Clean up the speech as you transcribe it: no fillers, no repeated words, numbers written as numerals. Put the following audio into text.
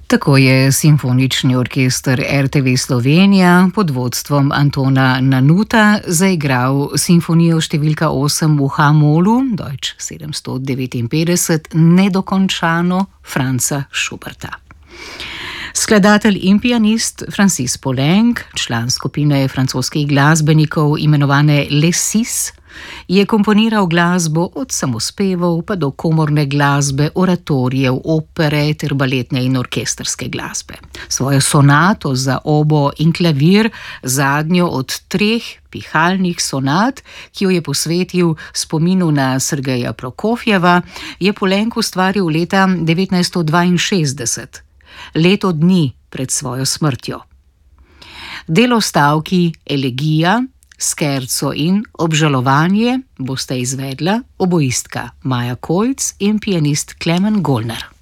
Tako je Simfonični orkester RTV Slovenija pod vodstvom Antona Nanuta zaigral simfonijo številka 8 v H-molu, Deutsch 759, nedokončano Franza Schuberta. Skladatelj in pianist Francis Poulenc, član skupine francoskih glasbenikov imenovane Les Six, je komponiral glasbo od samospevov pa do komorne glasbe, oratorijev, opere ter baletne in orkestrske glasbe. Svojo sonato za obo in klavir, zadnjo od 3 pihalnih sonat, ki jo je posvetil spominu na Sergeja Prokofjeva, je Poulenc ustvaril leta 1962, leto dni pred svojo smrtjo. Delo stavki Elegija, Scherzo in Obžalovanje bosta izvedla oboistka Maja Kolc in pianist Klemen Golnar.